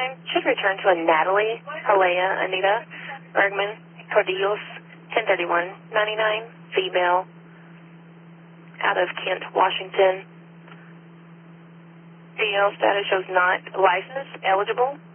line should return to a Natalie Halea Anita Bergman Cordillos, 1031-99, female, out of Kent, Washington. DL status shows not licensed, eligible.